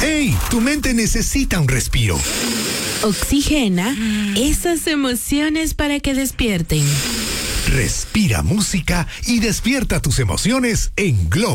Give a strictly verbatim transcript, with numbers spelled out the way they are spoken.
¡Hey! Tu mente necesita un respiro. Oxigena esas emociones para que despierten. Respira música y despierta tus emociones en Globo.